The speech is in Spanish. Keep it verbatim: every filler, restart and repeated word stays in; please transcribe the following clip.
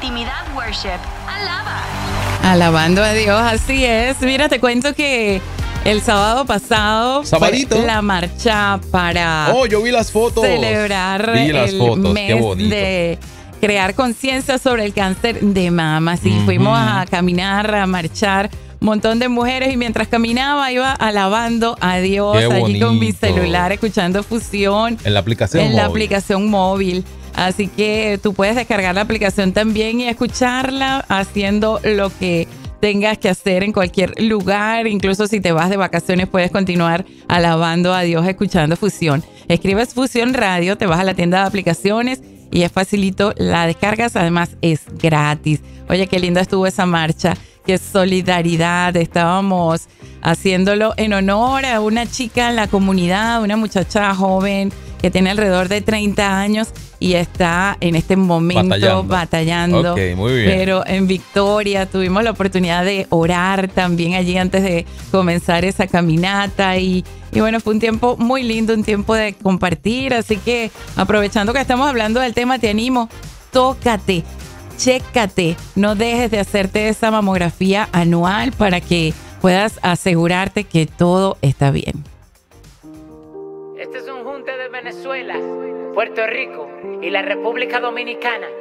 intimidad worship. Alaba. Alabando a Dios, así es. Mira, te cuento que el sábado pasado Sabadito. fue la marcha para Oh, yo vi las fotos. celebrar Vi las el fotos, mes qué bonito. de crear conciencia sobre el cáncer de mama. Sí, Ujú. fuimos a caminar, a marchar, un montón de mujeres, y mientras caminaba iba alabando a Dios Qué allí con mi bonito. celular, escuchando Fusión En la aplicación en la móvil. aplicación móvil. Así que tú puedes descargar la aplicación también y escucharla haciendo lo que tengas que hacer en cualquier lugar. Incluso si te vas de vacaciones puedes continuar alabando a Dios escuchando Fusión. Escribes Fusión Radio, te vas a la tienda de aplicaciones y es facilito, la descargas, además es gratis. Oye, qué linda estuvo esa marcha, qué solidaridad. Estábamos haciéndolo en honor a una chica en la comunidad, una muchacha joven que tiene alrededor de treinta años y está en este momento Batallando. batallando. Ok, muy bien. Pero en victoria. Tuvimos la oportunidad de orar también allí antes de comenzar esa caminata y, y bueno, fue un tiempo muy lindo, un tiempo de compartir. Así que aprovechando que estamos hablando del tema, te animo, tócate, chécate, no dejes de hacerte esa mamografía anual para que puedas asegurarte que todo está bien. Este es un junte de Venezuela, Puerto Rico y la República Dominicana.